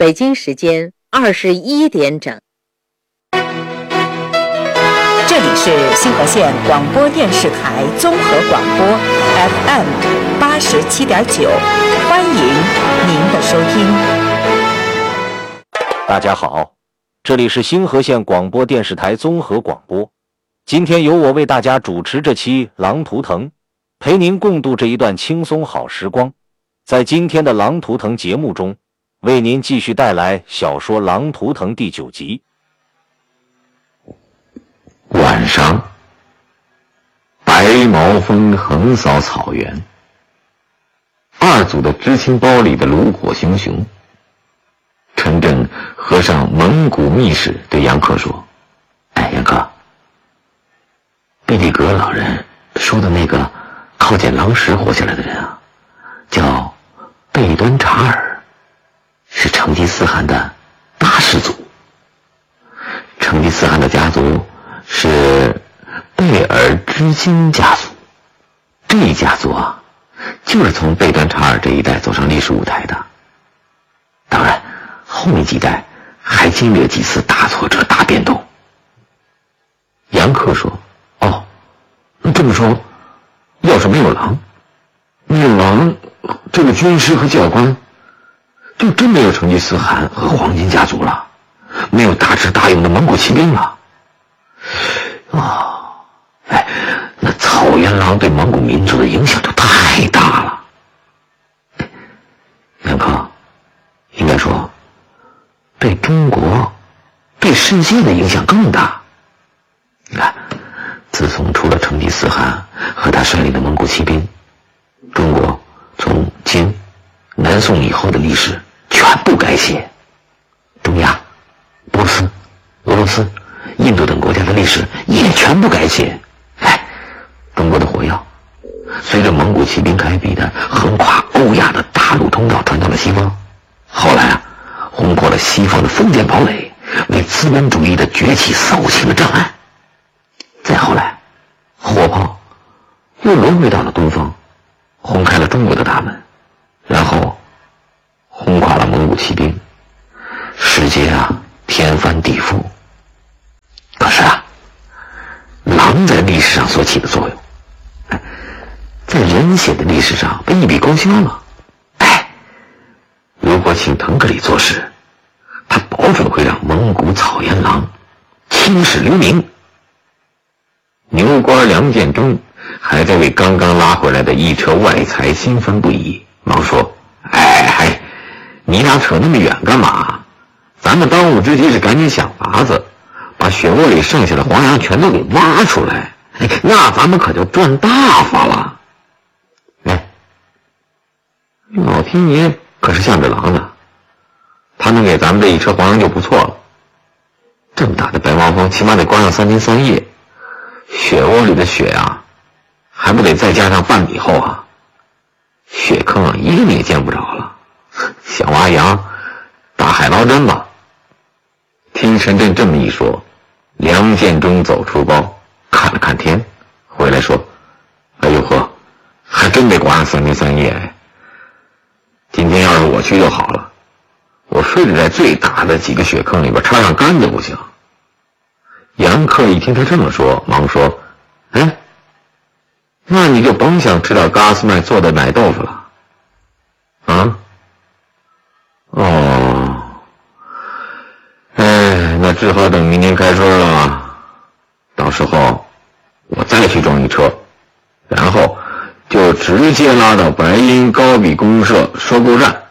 北京时间21点整。 这里是新河县广播电视台综合广播 FM 87.9，欢迎您的收听。 大家好，这里是新河县广播电视台综合广播。今天由我为大家主持这期《狼图腾》，陪您共度这一段轻松好时光。在今天的《狼图腾》节目中，为您继续带来小说《狼图腾》第9集。 晚上，白毛风横扫草原，二组的知青包里的炉火熊熊。陈震合上蒙古秘史，对杨克说：“哎，杨克，贝利格老人说的那个靠捡狼石活下来的人啊，叫贝端察尔，是成吉思汗的大氏族。成吉思汗的家族是贝尔之金家族，这一家族啊，就是从贝端察尔这一代走上历史舞台的。当然，后面几代还经历了几次大挫折、大变动。”杨克说：“哦，这么说，要是没有狼，这个军师和教官，就真没有成吉思汗和黄金家族了，没有大智大勇的蒙古骑兵了。那草原狼对蒙古民族的影响就太大了。杨克，应该说对中国、对世界的影响更大。你看，自从出了成吉思汗和他率领的蒙古骑兵，中国从金、南宋以后的历史全部改写，中亚、波斯、俄罗斯、印度等国家的历史也全部改写。中国的火药随着蒙古骑兵开辟的横跨欧亚的大陆通道传到了西方，后来轰破了西方的封建堡垒，为资本主义的崛起扫清了障碍。再后来，火炮又轮回到了东方，轰开了中国的大门，然后轰垮了蒙古骑兵，世界天翻地覆。可是狼在历史上所起的作用，在人血的历史上被一笔勾销了。如果请腾格里做事，他保准会让蒙古草原狼青史留名。牛官梁建中还在为刚刚拉回来的一车外财兴奋不已，忙说：“你俩扯那么远干嘛？咱们当务之急是赶紧想法子把雪窝里剩下的黄羊全都给挖出来，那咱们可就赚大发了。”老天爷可是向着狼的，他能给咱们这一车黄羊就不错了。这么大的白毛风，起码得关上3天3夜，雪窝里的雪还不得再加上半米厚雪坑一个你也见不着了。想挖羊，大海捞针吧。听陈震这么一说，梁建中走出包，看了看天，回来说：“哎呦呵，还真得关上3天3夜。今天要是我去就好了，我非得在最大的几个雪坑里边插上杆子不行。”杨克一听他这么说，忙说：“那你就甭想吃到嘎斯麦做的奶豆腐了。”那只好等明年开春了，到时候我再去装一车，然后就直接拉到白银高比公社收购站。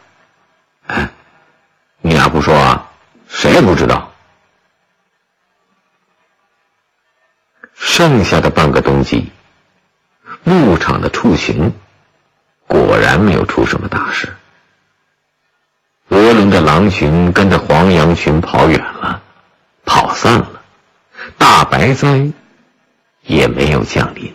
你俩不说谁也不知道。剩下的半个冬季，牧场的畜巡果然没有出什么大事。俄伦的狼群跟着黄羊群跑远了，跑散了，大白灾也没有降临。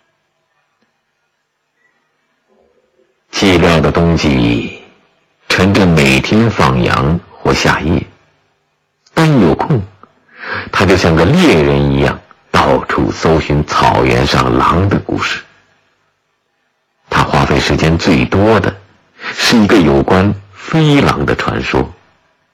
寂寥的冬季，陈震每天放羊或下夜，但有空，他就像个猎人一样，到处搜寻草原上狼的故事。他花费时间最多的是一个有关飞狼的传说，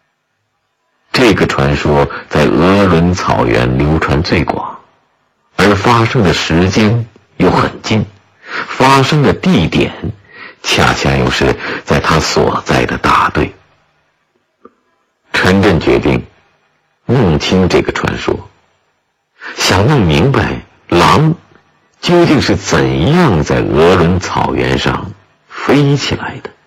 这个传说在鄂伦草原流传最广，而发生的时间又很近，发生的地点恰恰又是在他所在的大队。陈震决定弄清这个传说，想弄明白狼究竟是怎样在鄂伦草原上飞起来的。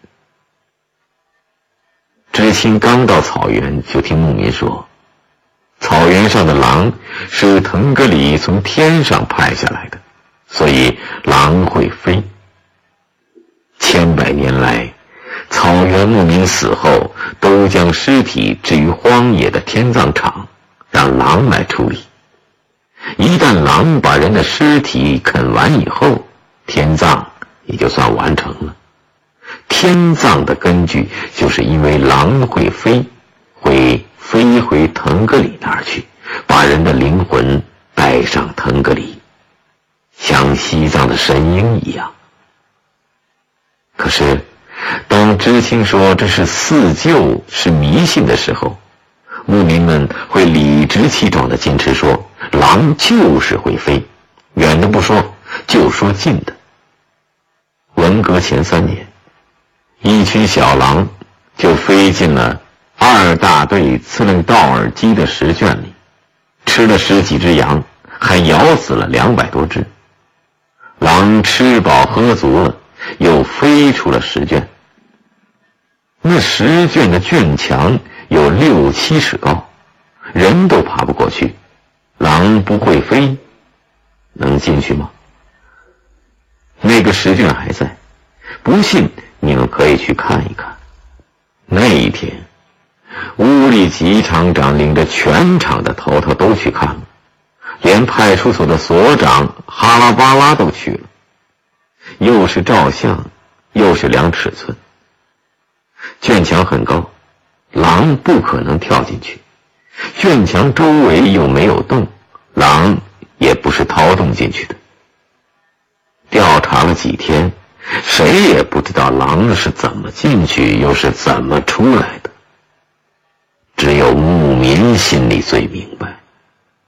知青刚到草原，就听牧民说，草原上的狼是腾格里从天上派下来的，所以狼会飞。千百年来，草原牧民死后都将尸体置于荒野的天葬场，让狼来处理。一旦狼把人的尸体啃完以后，天葬也就算完成了。天葬的根据就是因为狼会飞，会飞回腾格里那儿去，把人的灵魂带上腾格里，像西藏的神鹰一样。可是当知青说这是四旧，是迷信的时候，牧民们会理直气壮地坚持说，狼就是会飞，远的不说，就说近的。文革前3年，一群小狼就飞进了2大队司令道尔基的石圈里，吃了10几只羊，还咬死了200多只。狼吃饱喝足了，又飞出了石圈。那石圈的圈墙有6、7尺高，人都爬不过去，狼不会飞，能进去吗？那个石圈还在，不信你们可以去看一看。那一天，乌里吉厂长领着全厂的头头都去看了，连派出所的所长哈拉巴拉都去了，又是照相，又是量尺寸。圈墙很高，狼不可能跳进去，圈墙周围又没有洞，狼也不是掏洞进去的。调查了几天，谁也不知道狼是怎么进去，又是怎么出来的。只有牧民心里最明白。